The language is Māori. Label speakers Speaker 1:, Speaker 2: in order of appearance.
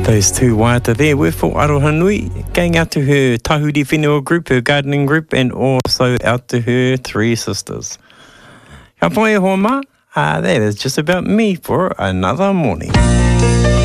Speaker 1: Those two waiata there were for Aroha Nui, going out to her Tahuri Whenua group, her gardening group, and also out to her three sisters. Ka poe hoa ma, that is just about me for another morning.